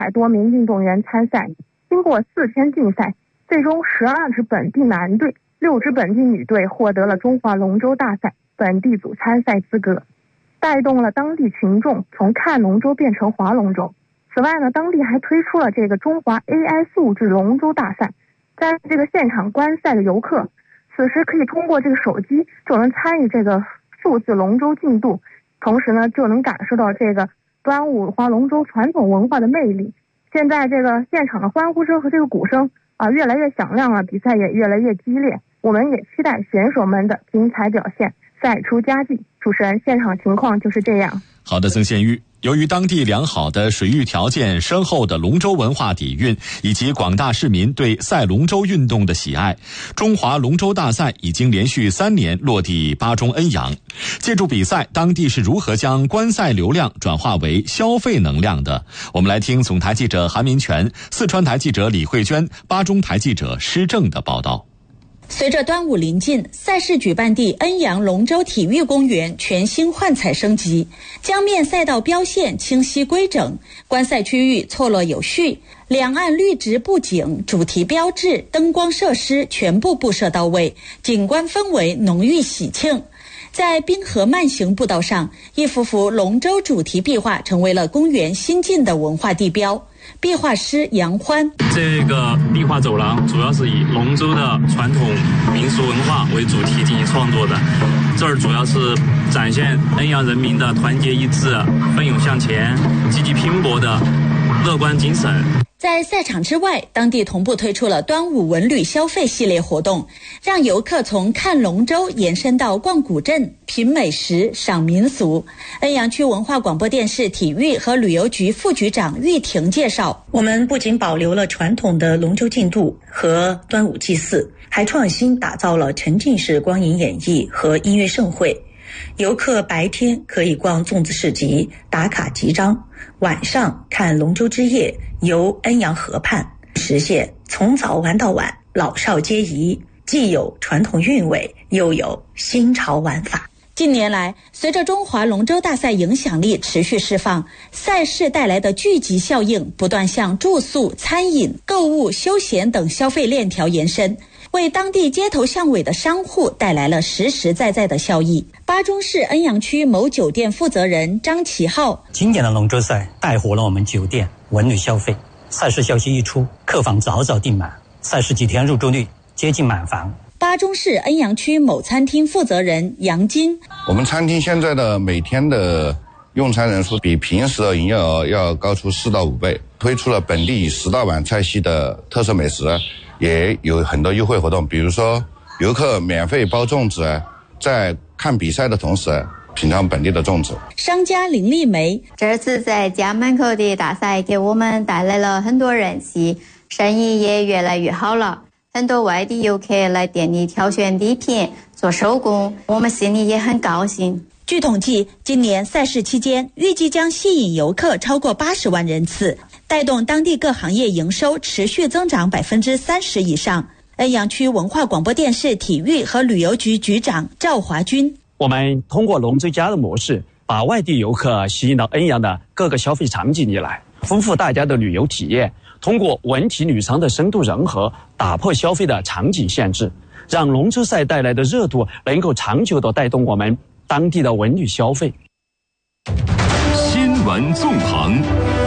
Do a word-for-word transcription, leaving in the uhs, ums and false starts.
百多名运动员参赛。经过四天竞赛，最终十二支本地男队、六支本地女队获得了中华龙舟大赛本地组参赛资格，带动了当地群众从看龙舟变成划龙舟。此外呢，当地还推出了这个中华 A I 素质龙舟大赛，在这个现场观赛的游客，此时可以通过这个手机就能参与这个数字龙舟竞渡，同时呢就能感受到这个端午划龙舟传统文化的魅力。现在这个现场的欢呼声和这个鼓声啊越来越响亮了，比赛也越来越激烈。我们也期待选手们的精彩表现，赛出佳绩。主持人，现场情况就是这样。 好的，曾宪玉。由于当地良好的水域条件、深厚的龙舟文化底蕴，以及广大市民对赛龙舟运动的喜爱，中华龙舟大赛已经连续三年落地巴中恩阳。借助比赛，当地是如何将观赛流量转化为消费能量的？我们来听总台记者韩民权、四川台记者李慧娟、巴中台记者施正的报道。 随着端午临近，赛事举办地恩阳龙舟体育公园全新焕彩升级，江面赛道标线清晰规整，观赛区域错落有序，两岸绿植布景、主题标志、灯光设施全部布设到位，景观氛围浓郁喜庆。在滨河慢行步道上，一幅幅龙舟主题壁画成为了公园新晋的文化地标。壁画师杨欢， 这个壁画走廊主要是以龙舟的传统民俗文化为主题进行创作的，这儿主要是展现恩阳人民的团结一致、奋勇向前、积极拼搏的乐观精神。 在赛场之外，当地同步推出了端午文旅消费系列活动，让游客从看龙舟延伸到逛古镇、品美食、赏民俗。恩阳区文化广播电视体育和旅游局副局长玉婷介绍， 我们不仅保留了传统的龙舟竞渡和端午祭祀，还创新打造了沉浸式光影演绎和音乐盛会。游客白天可以逛粽子市集、打卡集章，晚上看龙舟之夜，游恩阳河畔，实现从早玩到晚，老少皆宜，既有传统韵味，又有新潮玩法。 近年来，随着中华龙舟大赛影响力持续释放，赛事带来的聚集效应不断向住宿、餐饮、购物、休闲等消费链条延伸，为当地街头巷尾的商户带来了实实在在的效益。巴中市恩阳区某酒店负责人张其浩， 今年的龙舟赛带火了我们酒店文旅消费，赛事消息一出，客房早早订满，赛事几天入住率接近满房。 巴中市恩阳区某餐厅负责人杨金， 我们餐厅现在的每天的用餐人数比平时的营业额要高出四到五倍，推出了本地十大碗菜系的特色美食，也有很多优惠活动，比如说游客免费包粽子，在看比赛的同时品尝本地的粽子。 商家林丽梅， 这次在家门口的大赛给我们带来了很多人气，生意也越来越好了。很多外地游客来店里挑选礼品、做手工，我们心里也很高兴。 据统计，今年赛事期间预计将吸引游客超过八十万人次，带动当地各行业营收持续增长百分之三十以上。恩阳区文化广播电视体育和旅游局局长赵华军， 我们通过龙舟家的模式，把外地游客吸引到恩阳的各个消费场景里来，丰富大家的旅游体验。通过文体旅商的深度融合，打破消费的场景限制，让龙舟赛带来的热度能够长久地带动我们当地的文旅消费。 新闻纵横。